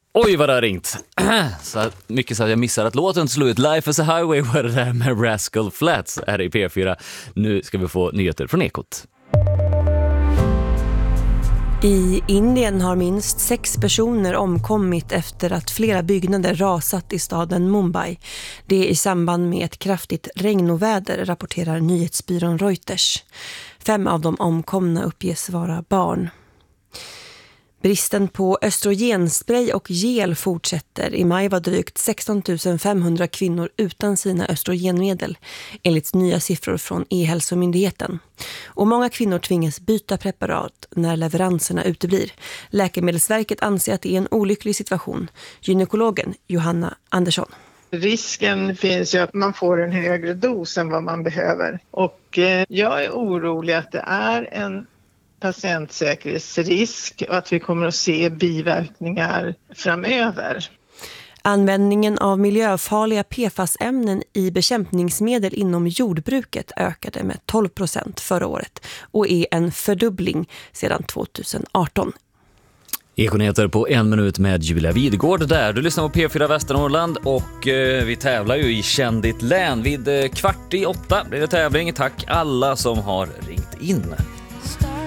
Oj vad det har ringt. Så mycket så att jag missar att låten slår ut. Life is a highway var det där med Rascal Flatts här i P4. Nu ska vi få nyheter från Ekot. I Indien har minst 6 personer omkommit efter att flera byggnader rasat i staden Mumbai. Det är i samband med ett kraftigt regnoväder, rapporterar nyhetsbyrån Reuters. 5 av de omkomna uppges vara barn. Bristen på östrogenspray och gel fortsätter. I maj var drygt 16 500 kvinnor utan sina östrogenmedel, enligt nya siffror från E-hälsomyndigheten. Och många kvinnor tvingas byta preparat när leveranserna uteblir. Läkemedelsverket anser att det är en olycklig situation. Gynekologen Johanna Andersson. Risken finns ju att man får en högre dos än vad man behöver. Och jag är orolig att det är en patientsäkerhetsrisk och att vi kommer att se biverkningar framöver. Användningen av miljöfarliga PFAS-ämnen i bekämpningsmedel inom jordbruket ökade med 12% förra året och är en fördubbling sedan 2018. Ekonyheter på 1 minut med Julia Widgård där. Du lyssnar på P4 Västernorrland och vi tävlar ju i Känn ditt län. Vid 7:15 blir det tävling. Tack alla som har ringt in.